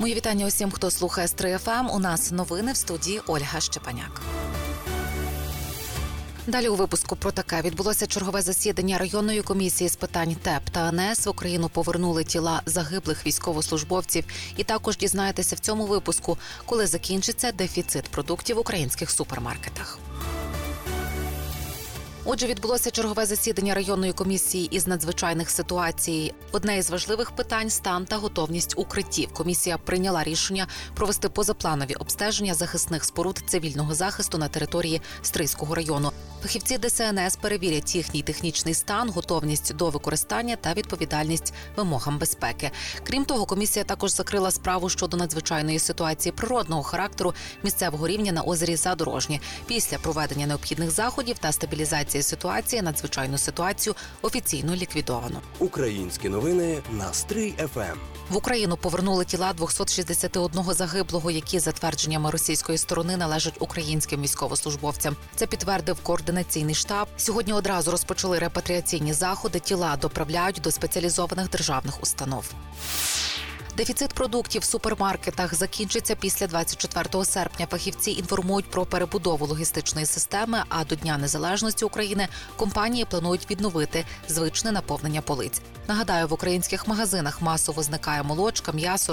Мої вітання усім, хто слухає Стрий ФМ. У нас новини в студії Ольга Щепаняк. Далі у випуску про таке. Відбулося чергове засідання районної комісії з питань ТЕП та АНС. В Україну повернули тіла загиблих військовослужбовців. І також дізнаєтеся в цьому випуску, коли закінчиться дефіцит продуктів в українських супермаркетах. Отже, відбулося чергове засідання районної комісії із надзвичайних ситуацій. Одне із важливих питань – стан та готовність укриттів. Комісія прийняла рішення провести позапланові обстеження захисних споруд цивільного захисту на території Стрийського району. Фахівці ДСНС перевірять їхній технічний стан, готовність до використання та відповідальність вимогам безпеки. Крім того, комісія також закрила справу щодо надзвичайної ситуації природного характеру місцевого рівня на озері Задорожнє. Після проведення необхідних заходів та стабілізації ситуації надзвичайну ситуацію офіційно ліквідовано. Українські новини на Стрий ФМ. В Україну повернули тіла 261 загиблого, які, за твердженнями російської сторони, належать українським військовослужбовцям. Це підтвердив координаційний штаб. Сьогодні одразу розпочали репатріаційні заходи. Тіла доправляють до спеціалізованих державних установ. Дефіцит продуктів в супермаркетах закінчиться після 24 серпня. Фахівці інформують про перебудову логістичної системи, а до Дня Незалежності України компанії планують відновити звичне наповнення полиць. Нагадаю, в українських магазинах масово зникає молочка, м'ясо,